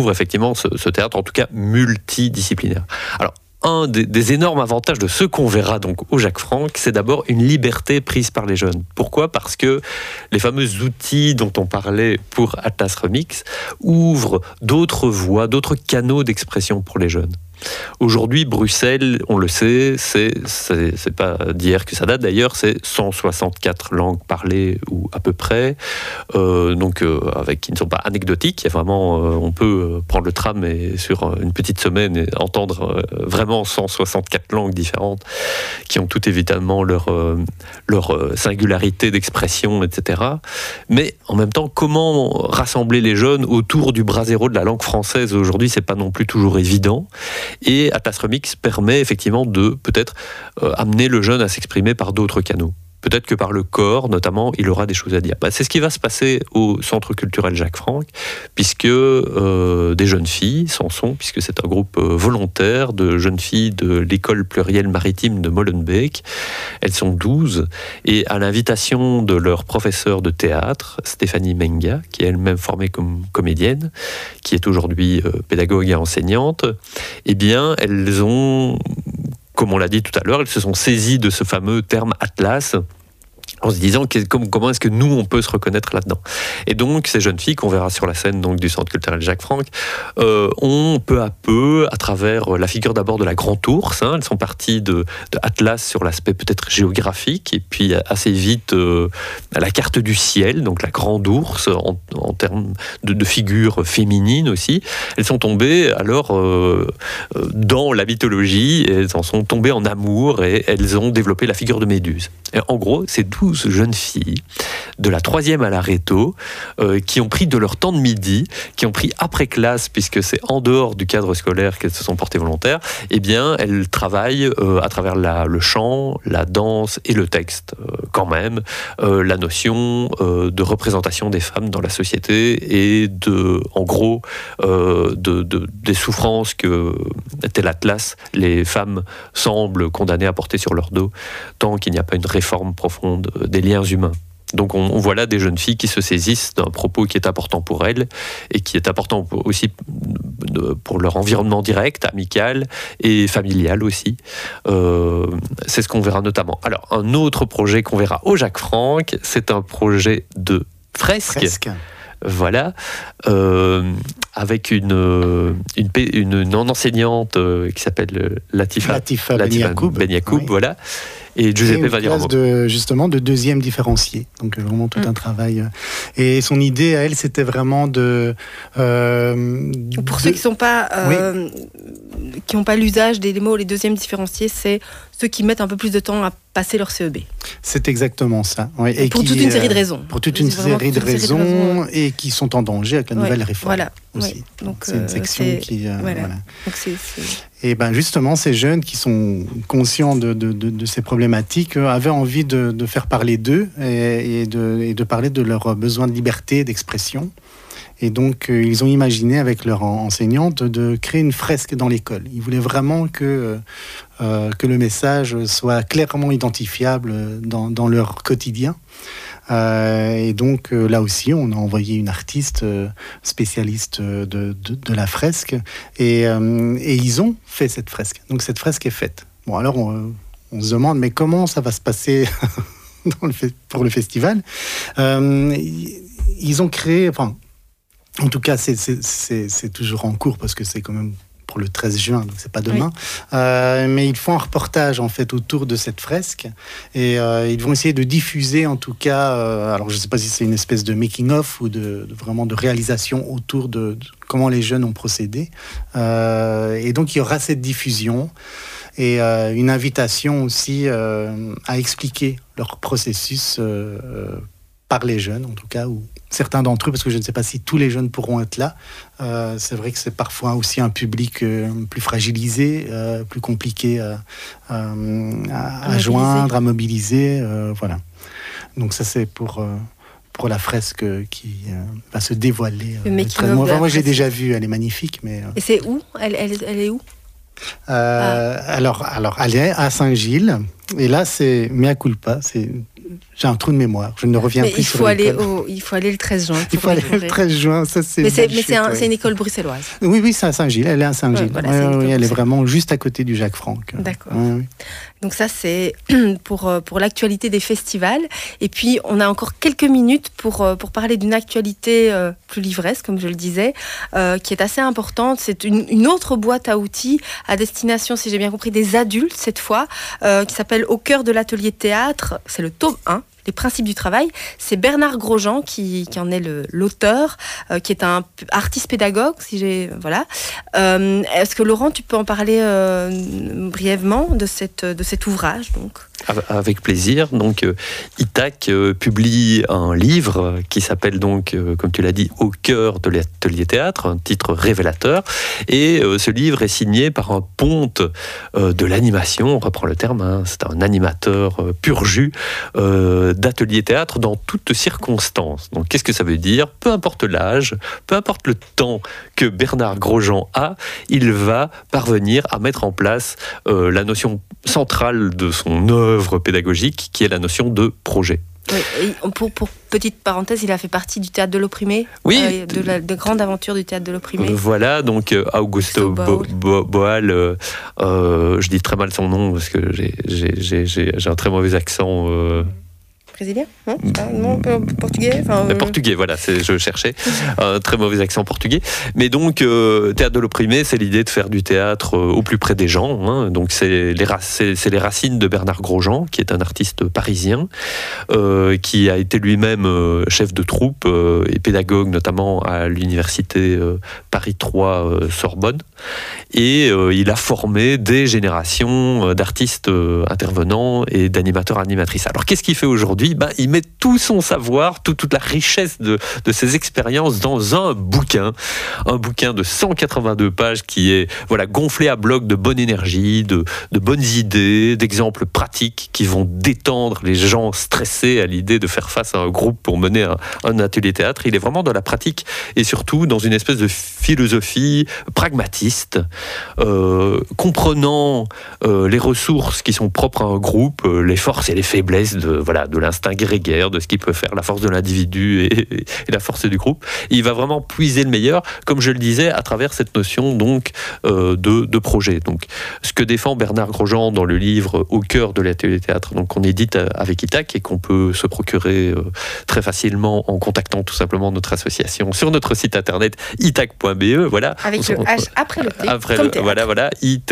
effectivement ce théâtre, en tout cas multidisciplinaire. Alors, un des énormes avantages de ce qu'on verra donc au Jacques Franck, c'est d'abord une liberté prise par les jeunes. Pourquoi ? Parce que les fameux outils dont on parlait pour Atlas Remix ouvrent d'autres voies, d'autres canaux d'expression pour les jeunes. Aujourd'hui, Bruxelles, on le sait, c'est pas d'hier que ça date d'ailleurs, c'est 164 langues parlées ou à peu près, qui ne sont pas anecdotiques. Il y a vraiment, on peut prendre le tram et sur une petite semaine et entendre vraiment 164 langues différentes qui ont toutes évidemment leur singularité d'expression, etc. Mais en même temps, comment rassembler les jeunes autour du brasero de la langue française aujourd'hui, c'est pas non plus toujours évident. Et Atlas Remix permet effectivement de peut-être amener le jeune à s'exprimer par d'autres canaux. Peut-être que par le corps, notamment, il aura des choses à dire. C'est ce qui va se passer au Centre culturel Jacques Franck, puisque des jeunes filles s'en sont, puisque c'est un groupe volontaire de jeunes filles de l'école plurielle maritime de Molenbeek. Elles sont 12, et à l'invitation de leur professeur de théâtre, Stéphanie Menga, qui est elle-même formée comme comédienne, qui est aujourd'hui pédagogue et enseignante, eh bien, elles ont... Comme on l'a dit tout à l'heure, elles se sont saisies de ce fameux terme Atlas en se disant comment est-ce que nous, on peut se reconnaître là-dedans. Et donc, ces jeunes filles qu'on verra sur la scène donc, du Centre culturel Jacques Franck ont peu à peu, à travers la figure d'abord de la grande ours, elles sont parties de Atlas sur l'aspect peut-être géographique, et puis assez vite la carte du ciel, donc la grande ours en termes de figure féminine aussi. Elles sont tombées alors dans la mythologie, et elles en sont tombées en amour, et elles ont développé la figure de Méduse. Et en gros, c'est 12 jeunes filles, de la 3e à la réto, qui ont pris de leur temps de midi, qui ont pris après classe, puisque c'est en dehors du cadre scolaire qu'elles se sont portées volontaires, eh bien, elles travaillent à travers le chant, la danse et le texte, quand même, la notion de représentation des femmes dans la société et en gros, des souffrances que, tel Atlas, les femmes semblent condamnées à porter sur leur dos, tant qu'il n'y a pas une réforme profonde des liens humains. Donc on voit là des jeunes filles qui se saisissent d'un propos qui est important pour elles et qui est important aussi pour leur environnement direct, amical et familial aussi. C'est ce qu'on verra notamment. Alors un autre projet qu'on verra au Jacques Franck, c'est un projet de fresque. Voilà, avec une enseignante qui s'appelle Latifa Ben Yacoub, oui. Voilà. Et Giuseppe va dire un mot. Justement de deuxième différencié, donc vraiment tout un travail. Et son idée à elle, c'était vraiment de... Pour ceux qui n'ont pas l'usage des mots, les deuxièmes différenciés, c'est ceux qui mettent un peu plus de temps à passer leur CEB. C'est exactement ça. Oui. Et pour toute une série de raisons. Pour toute une série de raisons et qui sont en danger avec la nouvelle réforme. Voilà. Aussi. Oui. Donc, c'est une section qui... voilà. Donc c'est... Et justement, ces jeunes qui sont conscients de ces problématiques avaient envie de faire parler d'eux et de parler de leurs besoins de liberté, d'expression. Et donc, ils ont imaginé avec leur enseignante de créer une fresque dans l'école. Ils voulaient vraiment que le message soit clairement identifiable dans leur quotidien. Et donc, là aussi, on a envoyé une artiste spécialiste de la fresque. Et ils ont fait cette fresque. Donc, cette fresque est faite. Bon, alors, on se demande, mais comment ça va se passer pour le festival ? Ils ont créé... En tout cas, c'est toujours en cours parce que c'est quand même pour le 13 juin, donc c'est pas demain. Oui. Mais ils font un reportage en fait autour de cette fresque et ils vont essayer de diffuser en tout cas. Alors je sais pas si c'est une espèce de making-of ou vraiment de réalisation autour de comment les jeunes ont procédé. Et donc il y aura cette diffusion et une invitation aussi à expliquer leur processus par les jeunes, en tout cas, ou certains d'entre eux, parce que je ne sais pas si tous les jeunes pourront être là. C'est vrai que c'est parfois aussi un public plus fragilisé, plus compliqué à joindre, à mobiliser. Voilà. Donc ça, c'est pour la fresque qui va se dévoiler. Moi, j'ai déjà vu, elle est magnifique. Mais, Et c'est où elle est où Alors, elle est à Saint-Gilles. Et là, c'est mea culpa, c'est J'ai un trou de mémoire. Je ne reviens plus sur l'école. Il faut aller le 13 juin. Il faut aller le 13 juin, ça c'est... Mais c'est une école bruxelloise. Oui, c'est à Saint-Gilles. Elle est à Saint-Gilles. Voilà, elle est vraiment juste à côté du Jacques Franck. D'accord. Oui. Donc ça, c'est pour l'actualité des festivals. Et puis, on a encore quelques minutes pour parler d'une actualité plus livresque, comme je le disais, qui est assez importante. C'est une autre boîte à outils à destination, si j'ai bien compris, des adultes, cette fois, qui s'appelle Au cœur de l'atelier théâtre. C'est le tome 1. Les principes du travail, c'est Bernard Grosjean qui en est l'auteur, qui est un artiste pédagogue, voilà. Est-ce que Laurent, tu peux en parler brièvement de cet ouvrage, donc? Avec plaisir. Donc, Itac publie un livre qui s'appelle donc, comme tu l'as dit, Au cœur de l'atelier théâtre, un titre révélateur. Et ce livre est signé par un ponte de l'animation, on reprend le terme, c'est un animateur pur jus d'atelier théâtre dans toutes circonstances. Donc, qu'est-ce que ça veut dire? Peu importe l'âge, peu importe le temps que Bernard Grosjean a, il va parvenir à mettre en place la notion centrale de son œuvre pédagogique, qui est la notion de projet. Oui, et pour petite parenthèse, il a fait partie du théâtre de l'opprimé, oui, de grande aventure du théâtre de l'opprimé. Voilà, donc Augusto Boal, je dis très mal son nom parce que j'ai un très mauvais accent. Brésilien? Non, portugais? Portugais, voilà, je cherchais. Un très mauvais accent portugais. Mais donc, théâtre de l'opprimé, c'est l'idée de faire du théâtre au plus près des gens. Donc, c'est les racines de Bernard Grosjean, qui est un artiste parisien, qui a été lui-même chef de troupe et pédagogue, notamment à l'université Paris 3 Sorbonne. Et il a formé des générations d'artistes intervenants et d'animateurs-animatrices. Alors, qu'est-ce qu'il fait aujourd'hui? Il met tout son savoir, toute la richesse de ses expériences dans un bouquin de 182 pages qui est gonflé à bloc de bonne énergie, de bonnes idées, d'exemples pratiques qui vont détendre les gens stressés à l'idée de faire face à un groupe pour mener un atelier théâtre. Il est vraiment dans la pratique et surtout dans une espèce de philosophie pragmatiste, comprenant les ressources qui sont propres à un groupe, les forces et les faiblesses de l'instinct grégaire, de ce qui peut faire la force de l'individu et la force du groupe. Il va vraiment puiser le meilleur, comme je le disais, à travers cette notion donc de projet. Donc, ce que défend Bernard Grosjean dans le livre Au cœur de l'atelier théâtre, donc qu'on édite avec Itac et qu'on peut se procurer très facilement en contactant tout simplement notre association sur notre site internet itac.be. Voilà. Avec le H après le T. Voilà,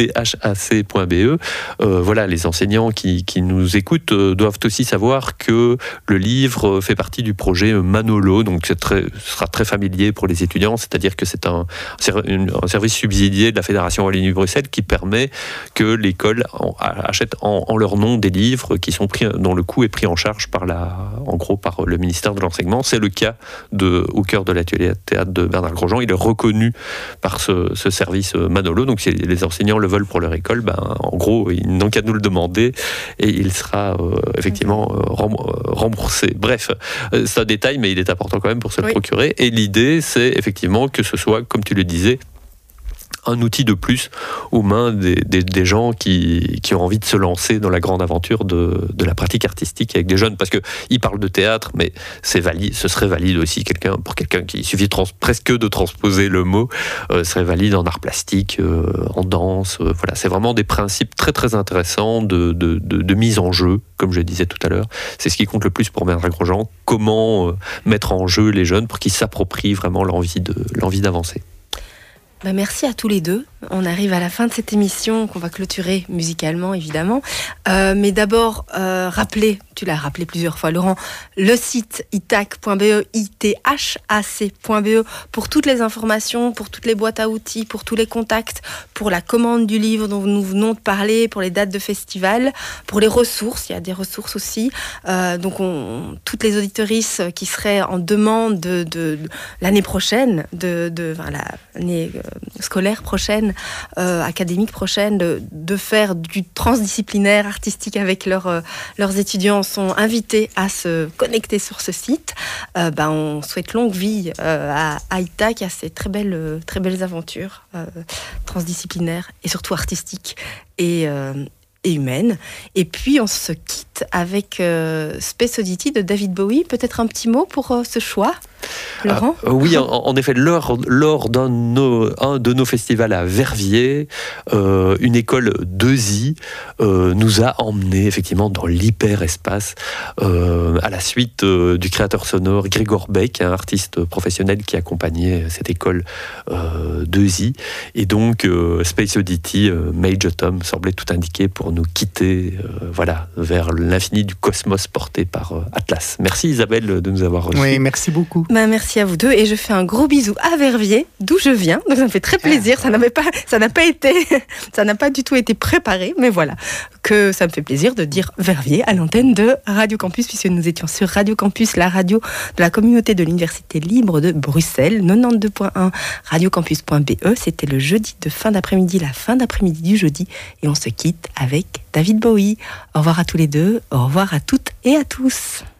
ithac.be. Les enseignants qui nous écoutent doivent aussi savoir que le livre fait partie du projet Manolo, donc ce sera très familier pour les étudiants, c'est-à-dire que c'est un service subsidié de la Fédération Wallonie-Bruxelles qui permet que l'école achète en leur nom des livres qui sont dont le coût est pris en charge par le ministère de l'Enseignement. C'est le cas Au cœur de l'atelier théâtre de Bernard Grosjean. Il est reconnu par ce service Manolo, donc si les enseignants le veulent pour leur école, en gros, ils n'ont qu'à nous le demander et il sera effectivement remboursé. Bref, c'est un détail, mais il est important quand même pour se le procurer. Et l'idée, c'est effectivement que ce soit, comme tu le disais, un outil de plus aux mains des gens qui ont envie de se lancer dans la grande aventure de la pratique artistique avec des jeunes, parce qu'ils parlent de théâtre, mais ce serait valide aussi pour quelqu'un qui, il suffit presque de transposer le mot, serait valide en art plastique, en danse, c'est vraiment des principes très très intéressants de mise en jeu, comme je disais tout à l'heure. C'est ce qui compte le plus pour Bernard Grosjean, comment mettre en jeu les jeunes pour qu'ils s'approprient vraiment l'envie d'avancer. Merci à tous les deux. On arrive à la fin de cette émission qu'on va clôturer musicalement, évidemment. Mais d'abord, tu l'as rappelé plusieurs fois, Laurent, le site itac.be, ithac.be, pour toutes les informations, pour toutes les boîtes à outils, pour tous les contacts, pour la commande du livre dont nous venons de parler, pour les dates de festival, pour les ressources. Il y a des ressources aussi. Donc, toutes les auditrices qui seraient en demande de l'année prochaine, l'année scolaire prochaine, académique prochaine, de faire du transdisciplinaire artistique avec leurs étudiants, sont invités à se connecter sur ce site. On souhaite longue vie à Itac, à ces très belles aventures transdisciplinaires et surtout artistiques. Et et humaine. Et puis on se quitte avec Space Oddity de David Bowie. Peut-être un petit mot pour ce choix, Laurent ? Oui, en effet, lors d'un de nos festivals à Verviers, une école d'ESI nous a emmenés effectivement dans l'hyperespace à la suite du créateur sonore Gregor Beck, un artiste professionnel qui accompagnait cette école d'ESI. Et donc Space Oddity, Major Tom semblait tout indiquer pour nous quitter vers l'infini du cosmos porté par Atlas. Merci Isabelle de nous avoir reçus. Oui, merci beaucoup. Merci à vous deux et je fais un gros bisou à Verviers, d'où je viens. Donc ça me fait très plaisir. Ça n'a pas du tout été préparé, mais voilà que ça me fait plaisir de dire Verviers à l'antenne de Radio Campus, puisque nous étions sur Radio Campus, la radio de la communauté de l'Université libre de Bruxelles, 92.1 radiocampus.be. C'était le jeudi de fin d'après-midi, la fin d'après-midi du jeudi, et on se quitte avec David Bowie. Au revoir à tous les deux, au revoir à toutes et à tous.